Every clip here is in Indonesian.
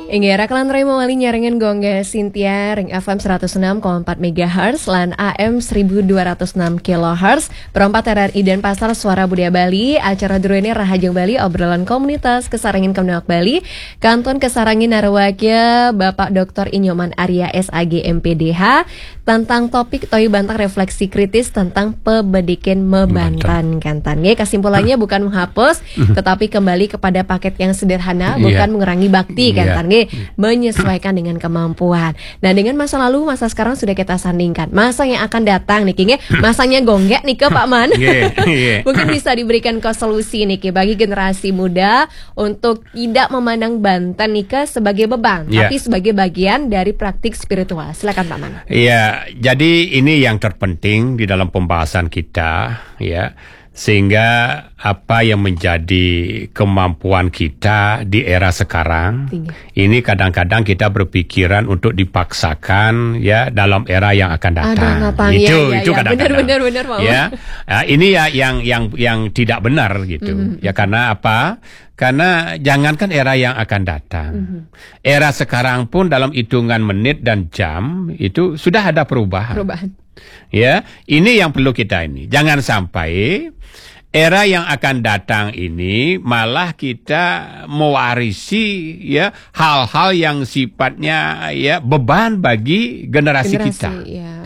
Inggih rakalan Remo wali nyarengen gongga Sintia ring FM 106,4 MHz lan AM 1206 kHz perempat RRI dan Pasar Suara Budaya Bali. Acara Druene Rahajeng Bali obrolan komunitas Kesarangin Kemenawak Bali Kanton Kesarangin Narwakya Bapak Dr. Inyoman Arya SAG MPDH tentang topik Toy Bantang refleksi kritis tentang pebedikan mebantan kantan. Kesimpulannya bukan menghapus tetapi kembali kepada paket yang sederhana, bukan mengurangi bakti kantan. Menyesuaikan dengan kemampuan. Nah, dengan masa lalu, masa sekarang sudah kita sandingkan. Masa yang akan datang nih, masanya gonggek nih ke Pak Man. Mungkin bisa diberikan solusi nih bagi generasi muda untuk tidak memandang Banten nih sebagai beban, tapi sebagai bagian dari praktik spiritual. Silakan Pak Man. Iya, jadi ini yang terpenting di dalam pembahasan kita, ya. Sehingga apa yang menjadi kemampuan kita di era sekarang, ini kadang-kadang kita berpikiran untuk dipaksakan ya dalam era yang akan datang. Itu kadang-kadang. Benar, ya. Nah, ini ya yang tidak benar gitu. Ya karena apa? Karena jangankan era yang akan datang. Era sekarang pun dalam hitungan menit dan jam itu sudah ada perubahan. Ya, ini yang perlu kita ini. Jangan sampai era yang akan datang ini malah kita mewarisi ya hal-hal yang sifatnya ya beban bagi generasi kita.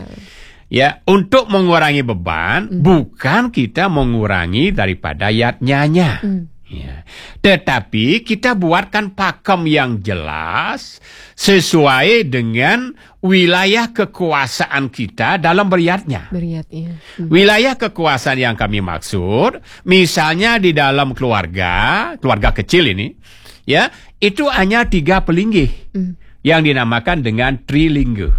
Ya, untuk mengurangi beban bukan kita mengurangi daripada yatnyanya. Ya. Tetapi kita buatkan pakem yang jelas sesuai dengan wilayah kekuasaan kita dalam beriatnya. Wilayah kekuasaan yang kami maksud, misalnya di dalam keluarga kecil ini, ya itu hanya 3 pelinggih yang dinamakan dengan trilingga.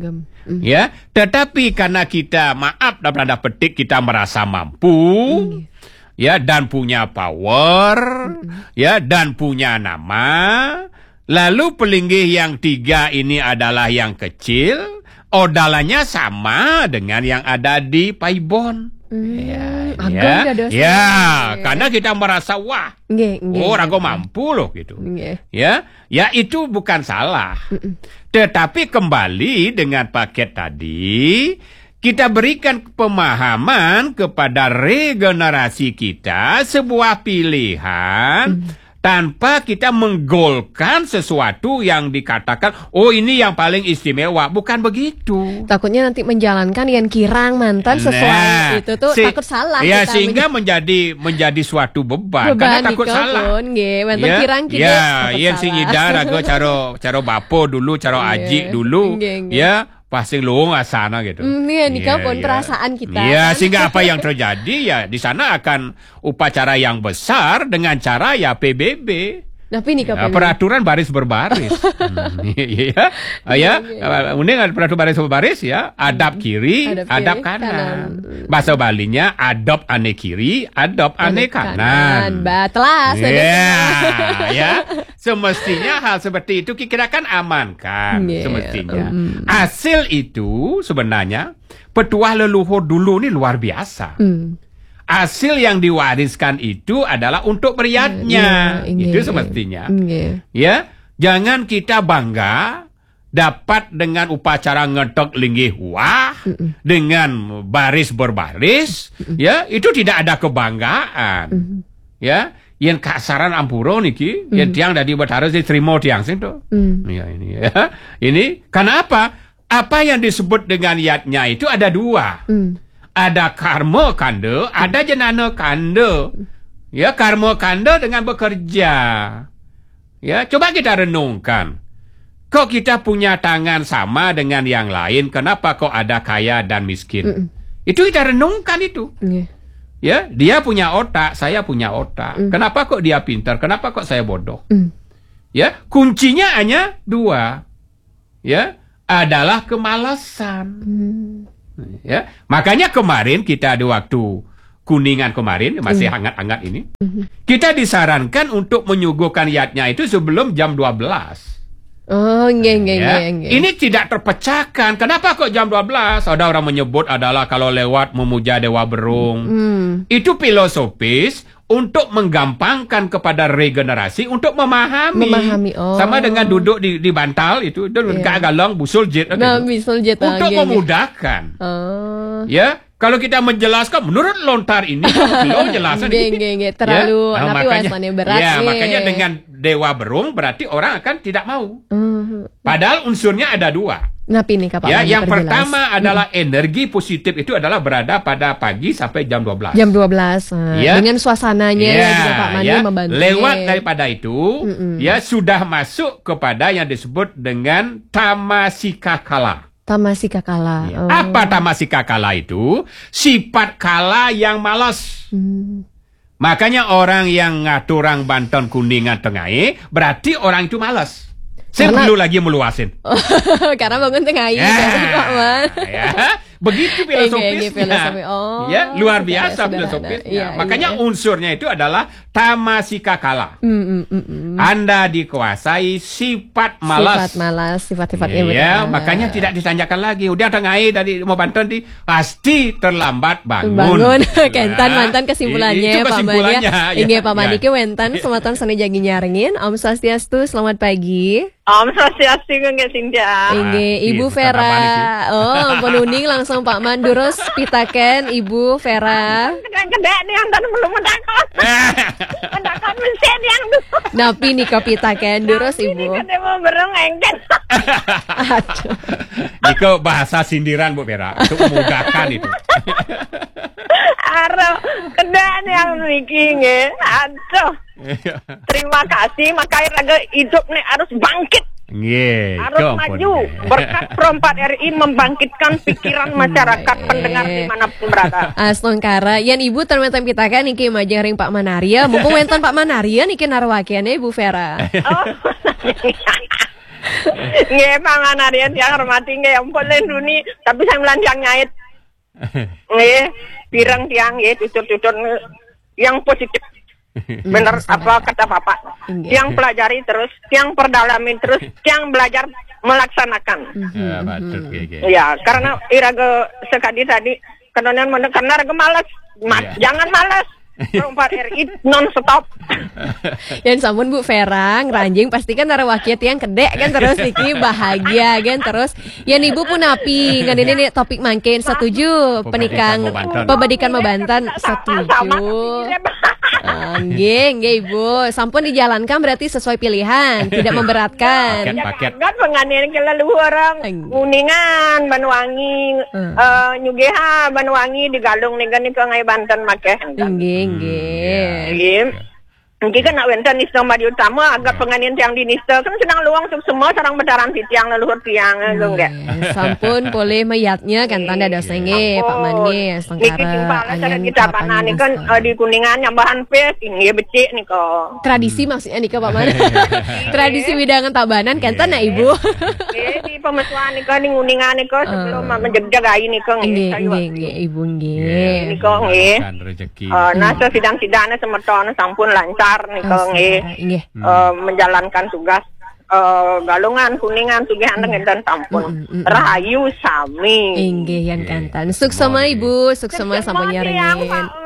Ya, tetapi karena kita dalam tanda petik kita merasa mampu. Ya, dan punya power, ya, dan punya nama. Lalu pelinggih yang 3 ini adalah yang kecil, odalanya sama dengan yang ada di Paibon. Karena kita merasa wah, rago mampu loh gitu. Ya, itu bukan salah. Tetapi kembali dengan paket tadi. Kita berikan pemahaman kepada regenerasi kita sebuah pilihan tanpa kita menggolkan sesuatu yang dikatakan oh ini yang paling istimewa, bukan begitu. Takutnya nanti menjalankan yang kirang mantan sesuai itu tuh takut salah. Ya sehingga menjadi suatu beban karena takut salah. Mantan kirang yang sing idar aku caro bapo dulu, caro aji dulu, ya. Pasti lu sana gitu. Nikah pun perasaan kita. Iya, sehingga apa yang terjadi ya di sana akan upacara yang besar dengan cara ya PBB. Tapi nikah peraturan baris berbaris. Unik peraturan baris berbaris ya, adab kiri, adab kanan. Bahasa Balinya adab ane kiri, adab ane kanan. Batlas. Ya. Semestinya hal seperti itu kita kan amankan semestinya. Hasil itu sebenarnya petuah leluhur dulu ini luar biasa. Hasil yang diwariskan itu adalah untuk beriatnya. Itu semestinya. Ya, jangan kita bangga dapat dengan upacara ngetok linggih wah dengan baris berbaris. Ya, itu tidak ada kebanggaan. Ya, yang kasaran ampuro niki, yang tiang dari harus diterima tiang sing tuh. Ini ya. Ini karena apa? Apa yang disebut dengan yatnya itu ada 2. Ada karma kanda, ada jenana kanda. Ya, karma kanda dengan bekerja. Ya, coba kita renungkan. Kok kita punya tangan sama dengan yang lain, kenapa kok ada kaya dan miskin? Itu kita renungkan itu. Ya, dia punya otak, saya punya otak. Kenapa kok dia pintar? Kenapa kok saya bodoh? Ya, kuncinya hanya 2. Ya, adalah kemalasan. Ya, makanya kemarin kita ada waktu Kuningan kemarin masih hangat-hangat ini. Kita disarankan untuk menyuguhkan yatnya itu sebelum jam 12. Ini tidak terpecahkan. Kenapa kok jam 12? Ada orang menyebut adalah kalau lewat memuja Dewa Berung. Itu filosofis untuk menggampangkan kepada regenerasi untuk memahami. Sama dengan duduk di bantal itu gak galong busul jet untuk memudahkan. Ya, kalau kita menjelaskan menurut lontar ini belum jelasan terlalu makanya berat makanya dengan Dewa Berung berarti orang akan tidak mau. Padahal unsurnya ada 2. Napi nih Pak yang pertama adalah energi positif itu adalah berada pada pagi sampai jam 12. Jam 12. Dengan suasananya juga Pak Mani membantu. Lewat daripada itu sudah masuk kepada yang disebut dengan tamasika kala. Tamasika kala. Apa tamasika kala itu? Sifat kala yang malas. Makanya orang yang ngaturang Banten Kuningan Tengah berarti orang itu malas. Saya perlu lagi meluasin. Karena bangun tengah begitu filosofisnya. Luar biasa filosofisnya. Makanya unsurnya itu adalah tamasika kala. Anda dikuasai sifat malas. Sifat-sifatnya makanya tidak ditanyakan lagi. Udah tengah dari mau Banten pasti terlambat bangun. Kentan mantan kesimpulannya Pak Mani. Inge Pak Mani ke wentan sematan seni jangi nyaringin. Om Swastiastu, selamat pagi. Om Swastiastu nggak Cynthia. Inge Ibu Vera. Penuning langsung Pak Mandurus pitaken Ibu Vera. Kedek nih antan belum mendakon. Mendakon mesin yang dulu. Napi nih pitaken durus Ibu. Ini mau bereng engken. Aduh. Itu bahasa sindiran Bu Vera untuk memudahkan itu. Aduh, kedek nih yang bikin aduh. Terima kasih, makanya hidup nih harus bangkit. Harus maju. Berkat Pro4 RI membangkitkan pikiran masyarakat pendengar dimanapun berada. Astongkara, yan Ibu termentem kita kan niki majeng ring Pak Manaria. Mumpung wenten Pak Manaria niki narwakiannya Ibu Vera. Nggih, Pak Manaria yang hormati nggih ampun lenduni, tapi saya melanjang nyait. Nggih, pirang tiang nggih tutur-tutur yang positif. Benar apa kata Bapak? Yang pelajari terus, yang perdalami terus, yang belajar melaksanakan. Ya, karena iraga sekali tadi karena raga malas. Jangan malas. Pro4 RI non stop. Dan sampun Bu Vera ngeranjing pastikan nara wakiat yang kedek kan terus niki bahagia kan terus. Yan Ibu pun api ngan ini topik mangkin setuju penikang pebadikan Mebanten setuju. Nggih Ibu, sampun dijalankan berarti sesuai pilihan, tidak memberatkan. Paket. Kan penganian ke orang Kuningan, Banyuwangi, Nyugeha, Banyuwangi digalung nih kan ke ngai Banten make. Nggih. Mungkin kan nak wenten istong maju utama agak penganian tiang di nista kan sedang luang untuk semua sarang bedaran di tiang leluhur tiang enggak. Sampun boleh mayatnya kan tanda dosa nge Pak Mani Astongkara. Niki kita panan nih kan di Kuningan nyambahan pes ini becik nih kok. Tradisi maksudnya nih Pak Mani. Tradisi widangan tabanan kan tanah Ibu. Di pemesuan nih kan di Kuningan nih kok sebelum menjagai nih kok nggih Ibu nggih. Nih kok nggih. Nah sidang-sidangnya semerton sampun lancar nih menjalankan tugas galungan Kuningan Sugihan dan sampun rahayu sami inggih yang kantan suksema Ibu suksema sampun nyarengin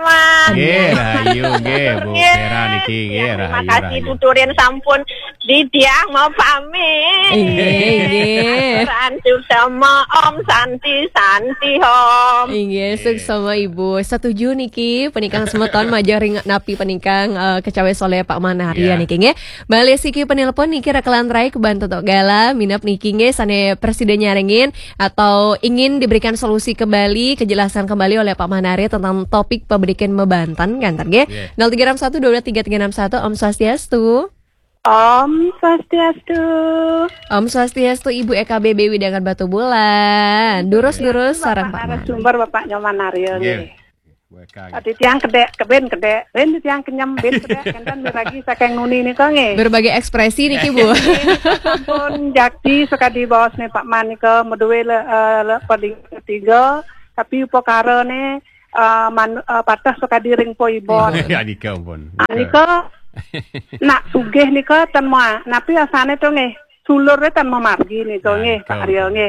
rahayu nggih Bu Vera niki nggih rahayu terima kasih tuturin sampun di tiang mau pamit inggih rantuk sama Om Santi Om inggih suksema Ibu setuju niki penikang semeton majang napi penikang kecawe soleh Pak Manaria niki nggih bali siki penelpon niki rekelan rai ke Banten Gala minap niki nge sane presiden nyarengin atau ingin diberikan solusi kembali kejelasan kembali oleh Pak Manaria tentang topik pemberikan Mebanten kan nge 03123361 Om Swastiastu. Om Swastiastu. Om Swastiastu Ibu EKBB Widangan Batu Bulan. Durus sarang Pak. Sumber Bapak Manaria nggih. Tadi tiang kedek, ben tiang kenyam ben kedek, kan lagi saking nuni nih kang berbagai ekspresi nih Bu. Sampun jakti sekadi bos nih Pak Man ke meduwe pada ketiga, tapi upakara nih patah sekadi ring poibon. Anika pun. Anika nak sugih nih ke tan ma, napi asane tuh nih. Sulurnya tan memargi nih kok nggih Pak Aryo nggih.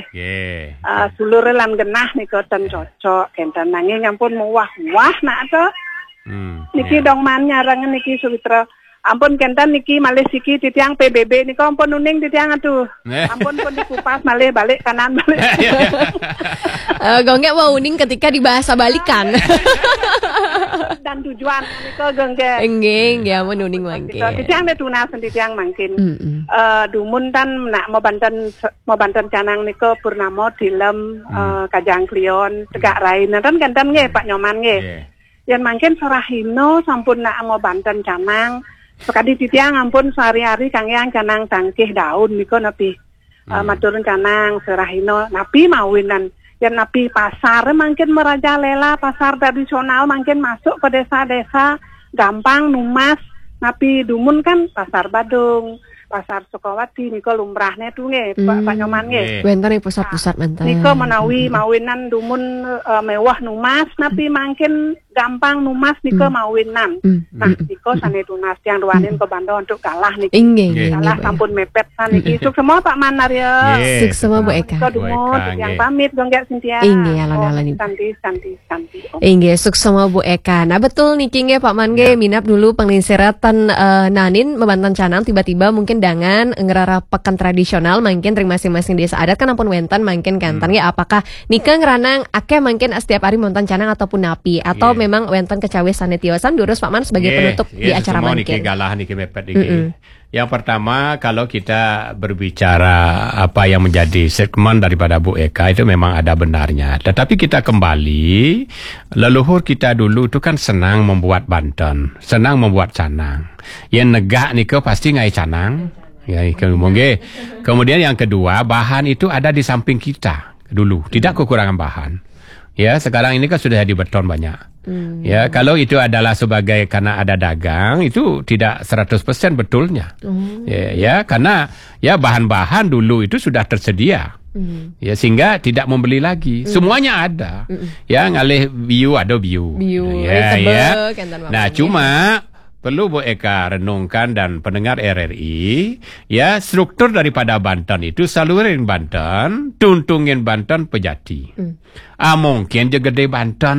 Sulurnya lan genah nih kok tan cocok kentan nanging ampun wah nak to. Niki dongman nyarangan niki Sumitra. Ampun kenten niki malih siki titiang PBB niko ampun uning titiang atuh. Ampun pun dikupas malih balik kanan balik. Gongge mau uning ketika dibahasa balikan. Dan tujuan niko gongge. Enggeng ya ampun uning mangke. Titiang detuna titiang mangkin. Dumun tan nak mau banten canang niko purnamo dilem kajang klion tegak rain. Kan kenten nggih Pak Nyoman nggih. Yen mangkin sorahino sampun nak mau banten canang. Sekali titiang ampun sehari-hari kangean canang tangkih daun niko napi maturun canang serahino napi mawinan yang napi pasar mungkin merajalela pasar tradisional mungkin masuk ke desa-desa gampang numas napi dumun kan pasar Badung pasar Sukawati niko lumrahnya tuh nge Pak Nyoman nge bentar nih pusat-pusat bentar niko menawi mawinan dumun mewah numas napi mungkin gampang numas niko mawinan nah niko sane tunas yang ruanin ke Bando untuk kalah niki kalah sampun mepet saniki suk semua Pak Manarya suk semua Bu Eka niko dumut yang pamit Gongge Cynthia alon-alon santi suk semua Bu Eka nah betul niki nge Pak Man nge minap dulu penglinsiratan nanin membantan canang tiba-tiba mungkin dengan ngerara pekan tradisional mungkin ring masing-masing desa adat kan ampun wentan mungkin kantan ya apakah nikah ngeranang akeh mungkin setiap hari montan canang ataupun napi atau memang wentan kecawe sanetiosan durus Pak Man sebagai penutup di acara mungkin niki galah niki mepet niki. Yang pertama kalau kita berbicara apa yang menjadi segmen daripada Bu Eka itu memang ada benarnya. Tetapi kita kembali leluhur kita dulu itu kan senang membuat banten, senang membuat canang. Yang negak niko pasti ngai canang. Ya, kemudian yang kedua bahan itu ada di samping kita dulu, tidak kekurangan bahan. Ya, sekarang ini kan sudah jadi beton banyak. Ya, kalau itu adalah sebagai karena ada dagang itu tidak 100% betulnya. Ya, karena ya bahan-bahan dulu itu sudah tersedia. Ya, sehingga tidak membeli lagi. Semuanya ada. Ya, ngalih bio ada bio. Ya. Nah, cuma perlu Bu Eka renungkan dan pendengar RRI, ya struktur daripada Banten itu salurin Banten, tuntungin Banten Pejati. Mungkin je gede Banten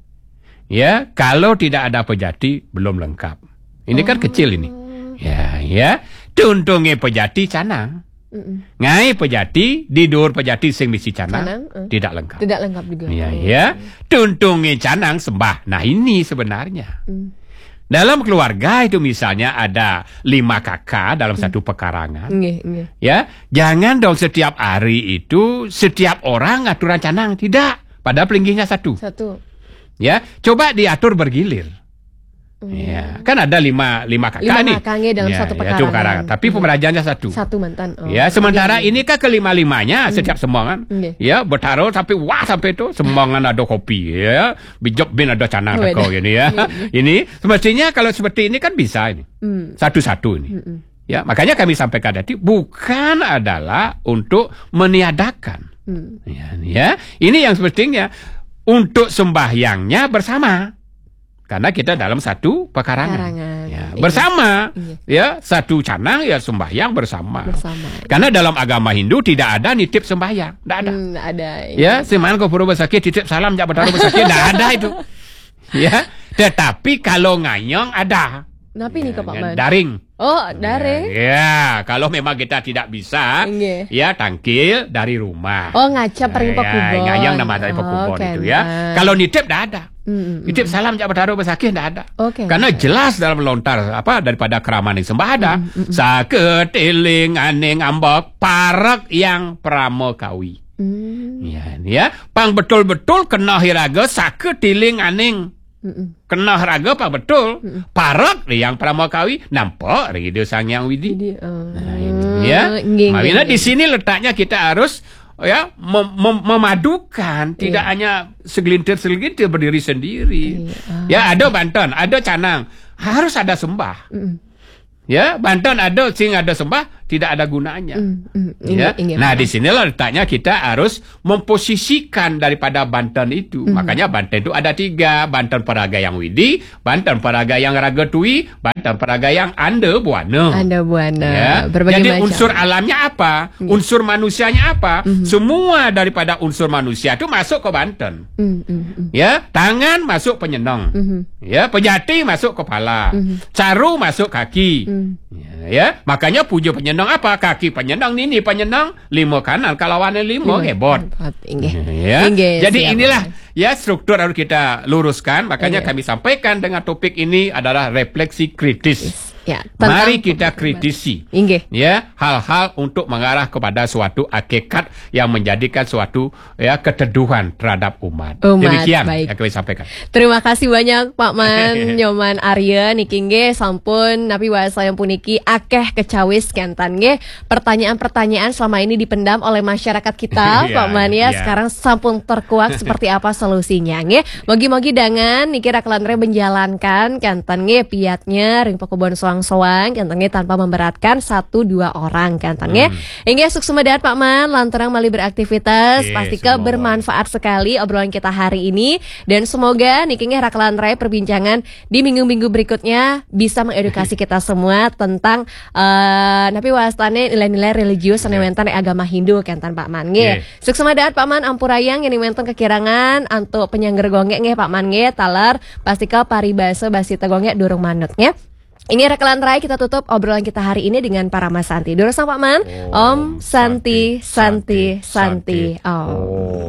ya kalau tidak ada Pejati belum lengkap. Ini kan kecil ini. Ya, tuntungin Pejati canang. Ngai Pejati, didur Pejati sing misi canang, tidak lengkap. Tidak lengkap juga. Ya, tuntungin canang sembah. Nah, ini sebenarnya. Dalam keluarga itu misalnya ada 5 kakak dalam satu pekarangan. Ya, jangan dong setiap hari itu setiap orang aturan canang, tidak. Padahal pelinggihnya satu. Ya, coba diatur bergilir. Ya, kan ada 5 kakak nih. 5 kakaknya dalam satu pekarangan. Tapi pemerajaannya satu. Satu mantan. Ya, sementara ini kan kelima-limanya setiap sembangan. Ya, bertaruh sampai sampai itu sembangan ada kopi ya. Bijok bin ada canang teko gini ya. Ini semestinya kalau seperti ini kan bisa ini. Satu-satu ini. Ya, makanya kami sampaikan tadi bukan adalah untuk meniadakan. Ya, ini yang semestinya untuk sembahyangnya bersama. Karena kita dalam satu pekarangan. Ya, bersama. Ya, satu canang ya sembahyang bersama. Karena dalam agama Hindu tidak ada nitip sembahyang, tidak ada. Ada. Ya, seman kau pura bersakit titip salam jak bertaruh bersakit, tidak ada itu. Ya, tetapi kalau nganyong ada. Napi nih Pak Man? Daring. Oh, daring. Ya, kalau memang kita tidak bisa, ya tangkil dari rumah. Oh, ngacap paring pekubon. Ngayang nama dari pekubon itu ya. Kalau nitip tidak ada. Nitip salam jak bertaruh bersakit tidak ada. Karena jelas dalam lontar daripada keramaan yang sembah ada. Saketiling aning ambok parak yang pramokawi. Ya, pang betul-betul kena hiraga saketiling aning. Kena raga pak betul parak yang pramokawi nampak ridho sang yang widi. Ya, makanya di sini letaknya kita harus ya memadukan tidak hanya segelintir berdiri sendiri. Ya, ada Banten, ada canang, harus ada sembah. Ya, Banten ada sing ada sembah, tidak ada gunanya. Ya. Nah, disinilah letaknya kita harus memposisikan daripada Banten itu. Makanya Banten itu ada 3, Banten Peraga yang Widi, Banten Peraga yang Ragetui, Banten Peraga yang Anda Buana. Ya. Jadi macam. Unsur alamnya apa? Unsur manusianya apa? Semua daripada unsur manusia itu masuk ke Banten. Ya, tangan masuk penyenang. Ya, pejati masuk kepala. Caru masuk kaki. Ya, makanya puja penyenang apa? Kaki penyenang, nini penyenang, 5 kanan, kalawannya 5 hebot. Ya. Jadi inilah ya struktur harus kita luruskan. Makanya kami sampaikan dengan topik ini adalah refleksi kritis. Ya, mari kita kritisi ya hal-hal untuk mengarah kepada suatu hakikat yang menjadikan suatu ya keteduhan terhadap umat. Demikian yang kami sampaikan. Terima kasih banyak Pak Man Nyoman Arya niki nggih sampun napi wasa yang puniki akeh kecawis kentan nggih pertanyaan-pertanyaan selama ini dipendam oleh masyarakat kita Pak Man ya sekarang sampun terkuak seperti apa solusinya nggih. Mogi-mogi dangan niki rakelanre menjalankan kentan nggih piatnya ring pekebon soang kantangnya tanpa memberatkan 1-2 orang kantangnya. Hingga suksemedat Pak Man lantaran mali beraktivitas pastikan bermanfaat sekali obrolan kita hari ini dan semoga nikingnya rakalan rai perbincangan di minggu-minggu berikutnya bisa mengedukasi kita semua tentang napi wastane nilai-nilai religius sanewentan agama Hindu kantan Pak Man nggih. Suksemedat Pak Man ampurayang yang nimenton kekirangan untuk penyangger gonge nggih Pak Man nggih talar pastikan paribasa basita gonge durung manut nggih. Ini rekalan rai kita tutup obrolan kita hari ini dengan Parama Santi. Dulu sama Pak Man. Om Santi Santi Santi. Oh.